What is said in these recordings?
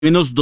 menos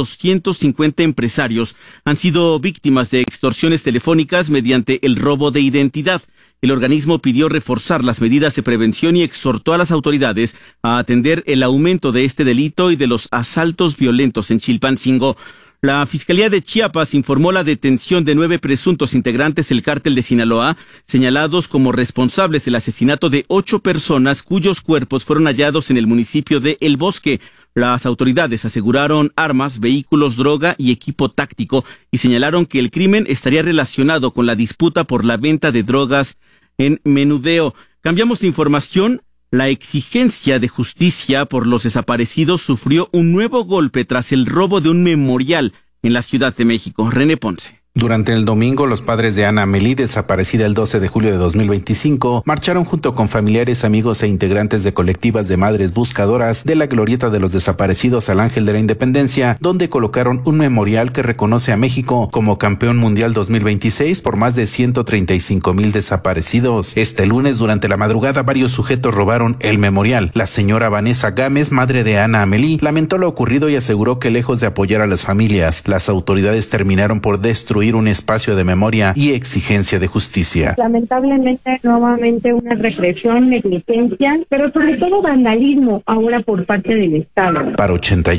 250 empresarios han sido víctimas de extorsiones telefónicas mediante el robo de identidad. El organismo pidió reforzar las medidas de prevención y exhortó a las autoridades a atender el aumento de este delito y de los asaltos violentos en Chilpancingo. La Fiscalía de Chiapas informó la detención de 9 presuntos integrantes del cártel de Sinaloa, señalados como responsables del asesinato de 8 personas cuyos cuerpos fueron hallados en el municipio de El Bosque. Las autoridades aseguraron armas, vehículos, droga y equipo táctico y señalaron que el crimen estaría relacionado con la disputa por la venta de drogas en menudeo. Cambiamos de información. La exigencia de justicia por los desaparecidos sufrió un nuevo golpe tras el robo de un memorial en la Ciudad de México. René Ponce. Durante el domingo, los padres de Ana Amelí, desaparecida el 12 de julio de 2025, marcharon junto con familiares, amigos e integrantes de colectivas de madres buscadoras de la glorieta de los desaparecidos al Ángel de la Independencia, donde colocaron un memorial que reconoce a México como campeón mundial 2026 por más de 135,000 desaparecidos. Este lunes, durante la madrugada, varios sujetos robaron el memorial. La señora Vanessa Gámez, madre de Ana Amelí, lamentó lo ocurrido y aseguró que lejos de apoyar a las familias, las autoridades terminaron por destruir un espacio de memoria y exigencia de justicia. Lamentablemente, nuevamente una represión, negligencia, pero sobre todo vandalismo ahora por parte del Estado. Para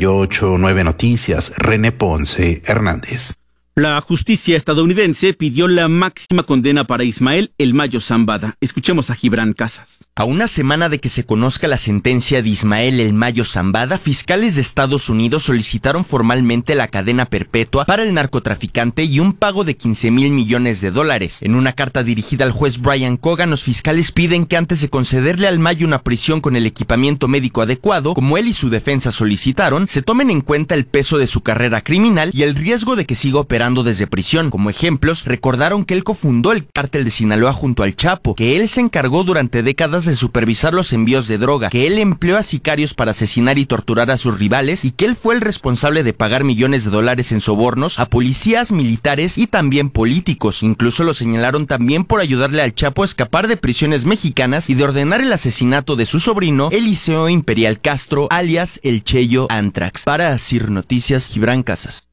88.9 Noticias, René Ponce Hernández. La justicia estadounidense pidió la máxima condena para Ismael El Mayo Zambada. Escuchemos a Gibran Casas. A una semana de que se conozca la sentencia de Ismael El Mayo Zambada, fiscales de Estados Unidos solicitaron formalmente la cadena perpetua para el narcotraficante y un pago de $15,000 millones. En una carta dirigida al juez Brian Cogan, los fiscales piden que antes de concederle al Mayo una prisión con el equipamiento médico adecuado, como él y su defensa solicitaron, se tomen en cuenta el peso de su carrera criminal y el riesgo de que siga operando desde prisión. Como ejemplos, recordaron que él cofundó el cártel de Sinaloa junto al Chapo, que él se encargó durante décadas de supervisar los envíos de droga, que él empleó a sicarios para asesinar y torturar a sus rivales y que él fue el responsable de pagar millones de dólares en sobornos a policías, militares y también políticos. Incluso lo señalaron también por ayudarle al Chapo a escapar de prisiones mexicanas y de ordenar el asesinato de su sobrino Eliseo Imperial Castro, alias El Cheyo Antrax. Para CIR Noticias, Gibran Casas.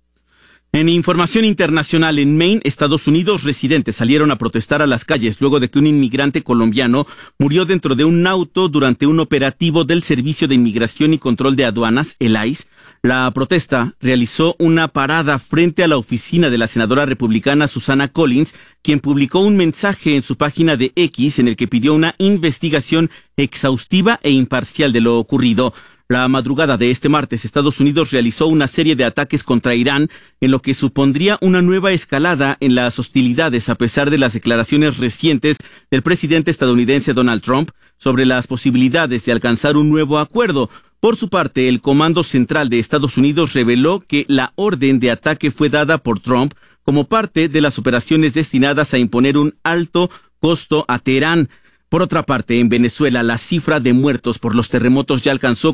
En información internacional, en Maine, Estados Unidos, residentes salieron a protestar a las calles luego de que un inmigrante colombiano murió dentro de un auto durante un operativo del Servicio de Inmigración y Control de Aduanas, el ICE. La protesta realizó una parada frente a la oficina de la senadora republicana Susana Collins, quien publicó un mensaje en su página de X en el que pidió una investigación exhaustiva e imparcial de lo ocurrido. La madrugada de este martes, Estados Unidos realizó una serie de ataques contra Irán, en lo que supondría una nueva escalada en las hostilidades a pesar de las declaraciones recientes del presidente estadounidense Donald Trump sobre las posibilidades de alcanzar un nuevo acuerdo. Por su parte, el Comando Central de Estados Unidos reveló que la orden de ataque fue dada por Trump como parte de las operaciones destinadas a imponer un alto costo a Teherán. Por otra parte, en Venezuela, la cifra de muertos por los terremotos ya alcanzó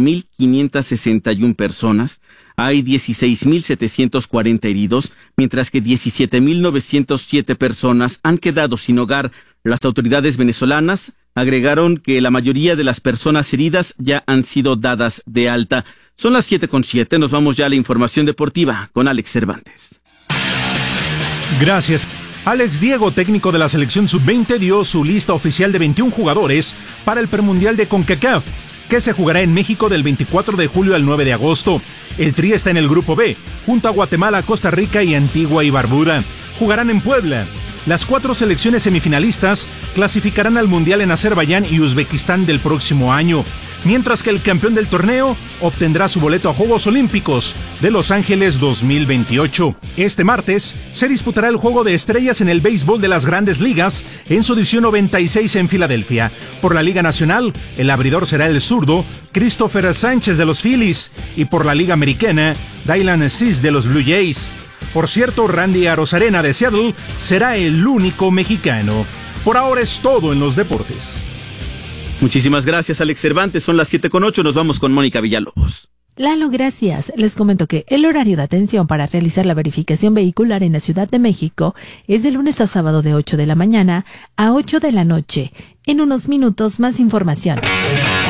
4,561 personas. Hay 16,740 heridos, mientras que 17,907 personas han quedado sin hogar. Las autoridades venezolanas agregaron que la mayoría de las personas heridas ya han sido dadas de alta. Son las 7:07, nos vamos ya a la información deportiva con Alex Cervantes. Gracias. Alex Diego, técnico de la selección sub-20, dio su lista oficial de 21 jugadores para el premundial de CONCACAF, que se jugará en México del 24 de julio al 9 de agosto. El Tri está en el grupo B, junto a Guatemala, Costa Rica y Antigua y Barbuda. Jugarán en Puebla. Las 4 selecciones semifinalistas clasificarán al Mundial en Azerbaiyán y Uzbekistán del próximo año, mientras que el campeón del torneo obtendrá su boleto a Juegos Olímpicos de Los Ángeles 2028. Este martes se disputará el Juego de Estrellas en el béisbol de las Grandes Ligas en su edición 96 en Filadelfia. Por la Liga Nacional, el abridor será el zurdo Christopher Sánchez de los Phillies y por la Liga Americana, Dylan Cease de los Blue Jays. Por cierto, Randy Arozarena de Seattle será el único mexicano. Por ahora es todo en los deportes. Muchísimas gracias, Alex Cervantes. Son las 7:08, nos vamos con Mónica Villalobos. Lalo, gracias. Les comento que el horario de atención para realizar la verificación vehicular en la Ciudad de México es de lunes a sábado de 8 de la mañana a 8 de la noche. En unos minutos, más información.